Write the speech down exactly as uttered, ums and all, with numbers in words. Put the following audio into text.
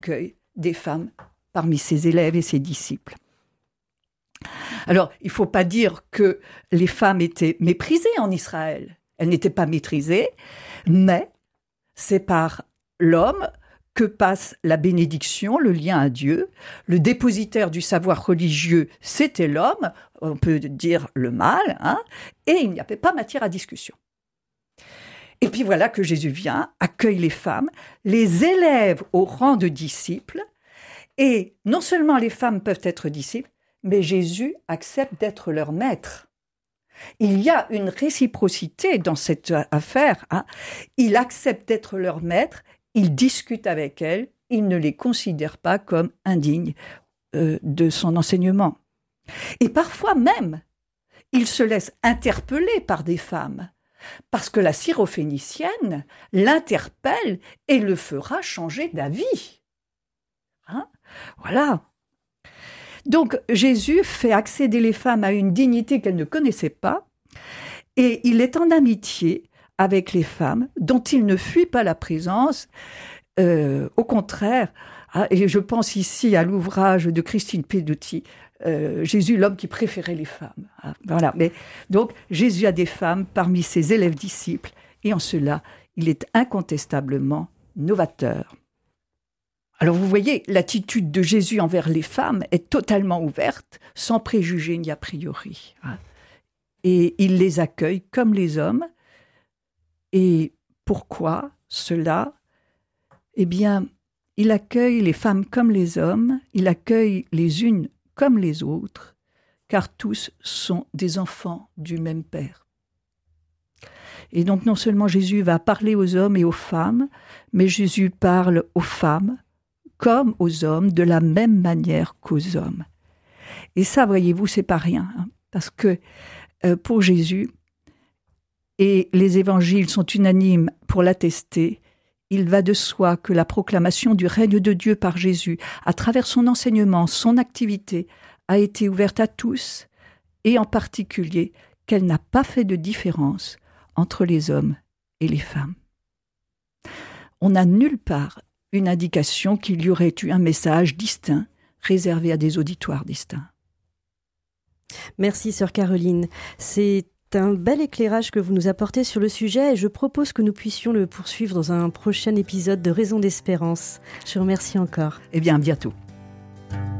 accueille des femmes parmi ses élèves et ses disciples. Alors, il ne faut pas dire que les femmes étaient méprisées en Israël. Elles n'étaient pas maîtrisées, mais c'est par l'homme que passe la bénédiction, le lien à Dieu. Le dépositaire du savoir religieux, c'était l'homme, on peut dire le mâle, hein, et il n'y avait pas matière à discussion. Et puis voilà que Jésus vient, accueille les femmes, les élève au rang de disciples, et non seulement les femmes peuvent être disciples, mais Jésus accepte d'être leur maître. Il y a une réciprocité dans cette affaire. Hein. Il accepte d'être leur maître, il discute avec elles, il ne les considère pas comme indignes euh, de son enseignement. Et parfois même, il se laisse interpeller par des femmes, parce que la syrophénicienne l'interpelle et le fera changer d'avis. Hein? Voilà. Donc, Jésus fait accéder les femmes à une dignité qu'elles ne connaissaient pas, et il est en amitié avec les femmes dont il ne fuit pas la présence, euh, au contraire, hein, et je pense ici à l'ouvrage de Christine Pedotti, euh, Jésus, l'homme qui préférait les femmes. Hein, voilà. Mais, donc, Jésus a des femmes parmi ses élèves disciples, et en cela, il est incontestablement novateur. Alors vous voyez, l'attitude de Jésus envers les femmes est totalement ouverte, sans préjugés ni a priori. Et il les accueille comme les hommes. Et pourquoi cela ? Eh bien, il accueille les femmes comme les hommes, il accueille les unes comme les autres, car tous sont des enfants du même Père. Et donc non seulement Jésus va parler aux hommes et aux femmes, mais Jésus parle aux femmes comme aux hommes, de la même manière qu'aux hommes. Et ça, voyez-vous, c'est pas rien, hein, parce que euh, pour Jésus, et les évangiles sont unanimes pour l'attester, il va de soi que la proclamation du règne de Dieu par Jésus, à travers son enseignement, son activité, a été ouverte à tous, et en particulier qu'elle n'a pas fait de différence entre les hommes et les femmes. On n'a nulle part une indication qu'il y aurait eu un message distinct, réservé à des auditoires distincts. Merci, sœur Caroline. C'est un bel éclairage que vous nous apportez sur le sujet et je propose que nous puissions le poursuivre dans un prochain épisode de Raison d'Espérance. Je vous remercie encore. Eh bien, à bientôt.